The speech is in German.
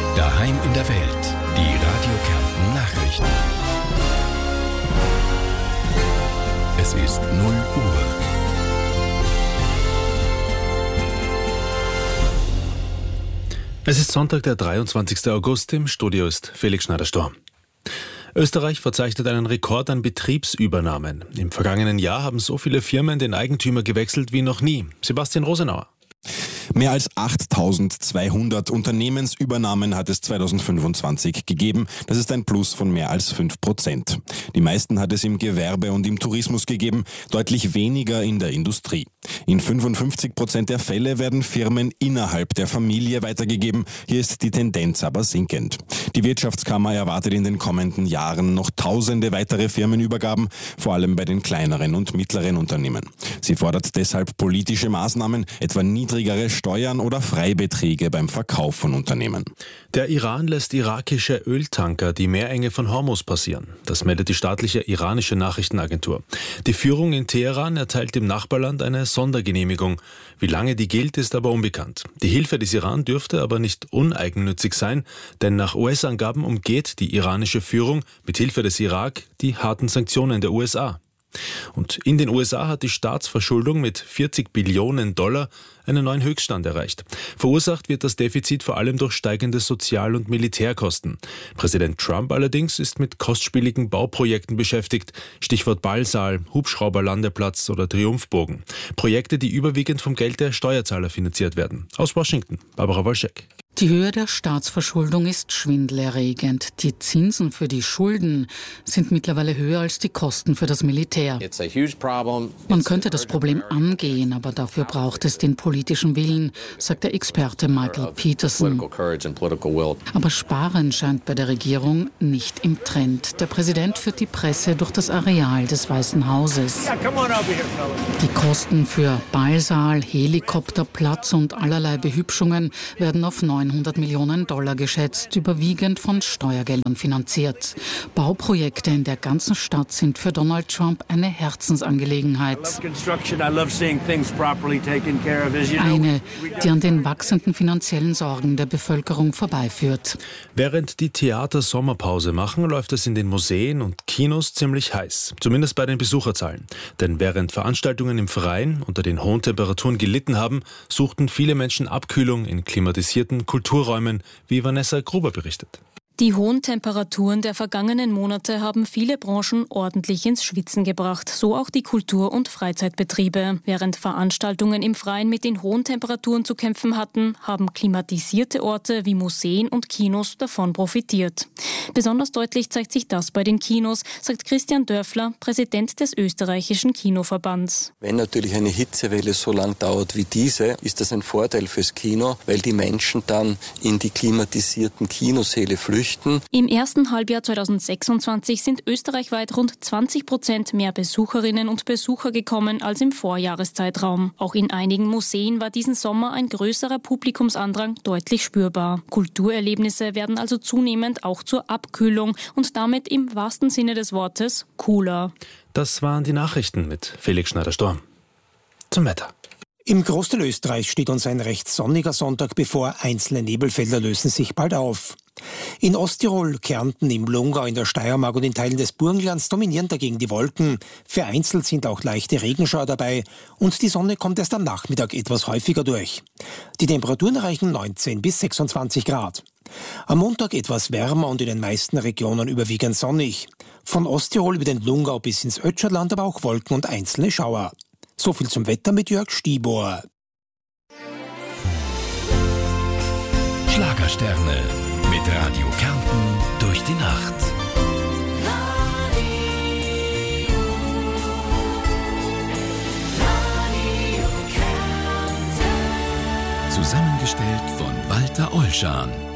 Daheim in der Welt. Die Radio Kärnten Nachrichten. Es ist 0 Uhr. Es ist Sonntag, der 23. August. Im Studio ist Felix Schneider-Storm. Österreich verzeichnet einen Rekord an Betriebsübernahmen. Im vergangenen Jahr haben so viele Firmen den Eigentümer gewechselt wie noch nie. Sebastian Rosenauer. Mehr als 8.200 Unternehmensübernahmen hat es 2025 gegeben. Das ist ein Plus von mehr als 5%. Die meisten hat es im Gewerbe und im Tourismus gegeben, deutlich weniger in der Industrie. In 55% der Fälle werden Firmen innerhalb der Familie weitergegeben. Hier ist die Tendenz aber sinkend. Die Wirtschaftskammer erwartet in den kommenden Jahren noch tausende weitere Firmenübergaben, vor allem bei den kleineren und mittleren Unternehmen. Sie fordert deshalb politische Maßnahmen, etwa niedrigere Steuern oder Freibeträge beim Verkauf von Unternehmen. Der Iran lässt irakische Öltanker die Meerenge von Hormuz passieren. Das meldet die staatliche iranische Nachrichtenagentur. Die Führung in Teheran erteilt dem Nachbarland eine Sondergenehmigung. Wie lange die gilt, ist aber unbekannt. Die Hilfe des Iran dürfte aber nicht uneigennützig sein, denn nach US-Angaben umgeht die iranische Führung mit Hilfe des Irak die harten Sanktionen der USA. Und in den USA hat die Staatsverschuldung mit 40 Billionen Dollar einen neuen Höchststand erreicht. Verursacht wird das Defizit vor allem durch steigende Sozial- und Militärkosten. Präsident Trump allerdings ist mit kostspieligen Bauprojekten beschäftigt. Stichwort Ballsaal, Hubschrauberlandeplatz oder Triumphbogen. Projekte, die überwiegend vom Geld der Steuerzahler finanziert werden. Aus Washington, Barbara Wolschek. Die Höhe der Staatsverschuldung ist schwindelerregend. Die Zinsen für die Schulden sind mittlerweile höher als die Kosten für das Militär. Man könnte das Problem angehen, aber dafür braucht es den politischen Willen, sagt der Experte Michael Peterson. Aber Sparen scheint bei der Regierung nicht im Trend. Der Präsident führt die Presse durch das Areal des Weißen Hauses. Die Kosten für Ballsaal, Helikopterplatz und allerlei Behübschungen werden auf 900 Millionen Dollar geschätzt, überwiegend von Steuergeldern finanziert. Bauprojekte in der ganzen Stadt sind für Donald Trump eine Herzensangelegenheit. Eine, die an den wachsenden finanziellen Sorgen der Bevölkerung vorbeiführt. Während die Theater Sommerpause machen, läuft es in den Museen und Kinos ziemlich heiß. Zumindest bei den Besucherzahlen. Denn während Veranstaltungen im Freien unter den hohen Temperaturen gelitten haben, suchten viele Menschen Abkühlung in klimatisierten Kulturräumen, wie Vanessa Gruber berichtet. Die hohen Temperaturen der vergangenen Monate haben viele Branchen ordentlich ins Schwitzen gebracht, so auch die Kultur- und Freizeitbetriebe. Während Veranstaltungen im Freien mit den hohen Temperaturen zu kämpfen hatten, haben klimatisierte Orte wie Museen und Kinos davon profitiert. Besonders deutlich zeigt sich das bei den Kinos, sagt Christian Dörfler, Präsident des österreichischen Kinoverbands. Wenn natürlich eine Hitzewelle so lang dauert wie diese, ist das ein Vorteil fürs Kino, weil die Menschen dann in die klimatisierten Kinosäle flüchten. Im ersten Halbjahr 2026 sind österreichweit rund 20% mehr Besucherinnen und Besucher gekommen als im Vorjahreszeitraum. Auch in einigen Museen war diesen Sommer ein größerer Publikumsandrang deutlich spürbar. Kulturerlebnisse werden also zunehmend auch zur Abkühlung und damit im wahrsten Sinne des Wortes cooler. Das waren die Nachrichten mit Felix Schneider-Storm. Zum Wetter. Im Großteil Österreichs steht uns ein recht sonniger Sonntag bevor. Einzelne Nebelfelder lösen sich bald auf. In Osttirol, Kärnten, im Lungau, in der Steiermark und in Teilen des Burgenlands dominieren dagegen die Wolken. Vereinzelt sind auch leichte Regenschauer dabei und die Sonne kommt erst am Nachmittag etwas häufiger durch. Die Temperaturen erreichen 19 bis 26 Grad. Am Montag etwas wärmer und in den meisten Regionen überwiegend sonnig. Von Osttirol über den Lungau bis ins Ötscherland aber auch Wolken und einzelne Schauer. So viel zum Wetter mit Jörg Stibor. Schlagersterne mit Radio Kärnten durch die Nacht. Radio Kärnten. Zusammengestellt von Walter Olschan.